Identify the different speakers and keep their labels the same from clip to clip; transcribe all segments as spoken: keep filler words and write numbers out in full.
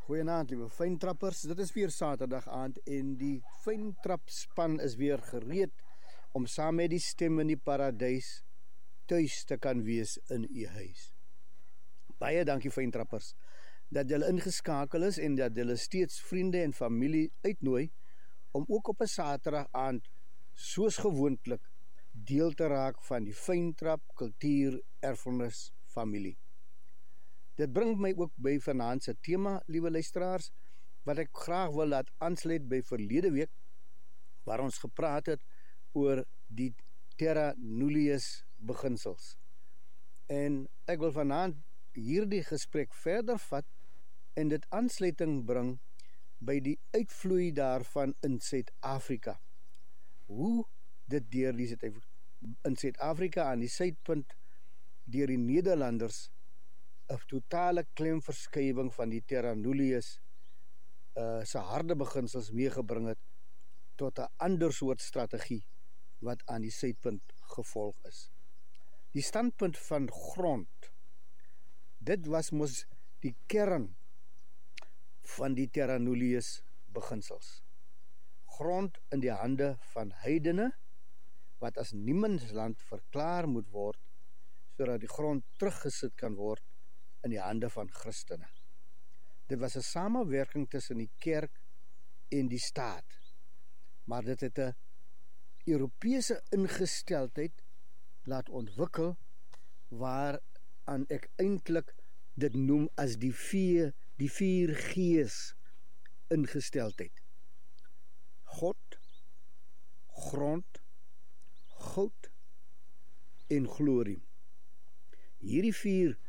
Speaker 1: Goeienaand, liewe fyntrappers. Dit is weer Saterdag aand en die fyntrapspan is weer gereed om saam met die stem in die paradys tuis te kan wees in u huis. Baie dankie fyntrappers dat julle ingeskakel is en dat julle steeds vriende en familie uitnooi om ook op 'n Saterdag aand soos gewoonlik deel te raak van die fyntrap kultuur erfenis familie. Dit bring my ook by vanaand se tema, liewe luisteraars, wat ek graag wil laat aansluit by verlede week, waar ons gepraat het oor die terra nullius beginsels. En ek wil vanaand hierdie gesprek verder vat en dit aansluiting bring by die uitvloei daarvan in Suid-Afrika. Hoe dit deur die in Suid-Afrika aan die suidpunt deur die Nederlanders 'n totale klemverskywing van die terra nullius uh, se harde beginsels meegebring het tot 'n ander soort strategie wat aan die suidpunt gevolg is. Die standpunt van grond, dit was mos die kern van die terra nullius beginsels. Grond in die hande van heidene, wat as niemandsland verklaar moet word, sodat die grond teruggesit kan word in die hande van Christene. Dit was 'n samewerking tussen die kerk en die staat, maar dit het 'n Europese ingesteldheid laat ontwikkel, waaraan ek eintlik dit noem as die vier, die vier G's ingesteldheid. God, grond, goud en glorie. Hierdie vier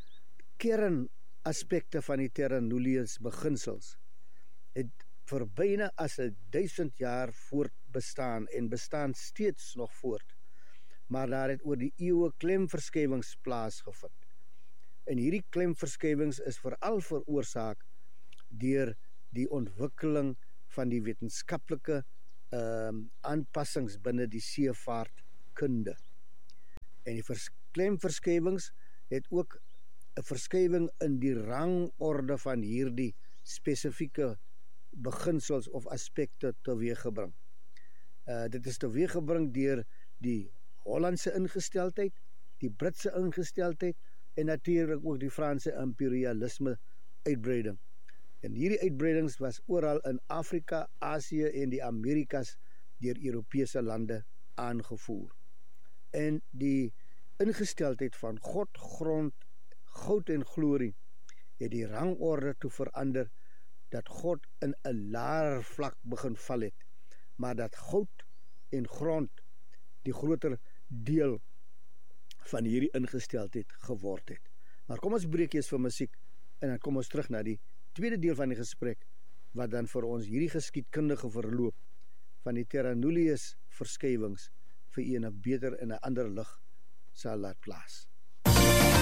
Speaker 1: kernaspekte van die terra nullius beginsels het vir byna as 'n duisend jaar voortbestaan en bestaan steeds nog voort, maar daar het oor die eeue klemverskywings plaasgevind. En hierdie klemverskywings is veral veroorsaak deur die ontwikkeling van die wetenskaplike um, aanpassings binne die seevaartkunde. En die vers- klemverskywings het ook 'n verskywing in die rangorde van hierdie spesifieke beginsels of aspekte teweeggebring. Uh, dit is teweeggebring deur die Hollandse ingesteldheid, die Britse ingesteldheid en natuurlik ook die Franse imperialisme uitbreiding. En hierdie uitbreidings was oral in Afrika, Asië en die Amerikas deur Europese lande aangevoer. En die ingesteldheid van God, grond, goud en glorie het die rangorde toe verander dat God in 'n laer vlak begin val het, maar dat goud en grond die groter deel van hierdie ingesteldheid geword het. Maar kom ons breek eers vir musiek en dan kom ons terug na die tweede deel van die gesprek, wat dan vir ons hierdie geskiedkundige verloop van die terra nullius verskywings vir 'n beter en 'n ander lig sal laat plaas.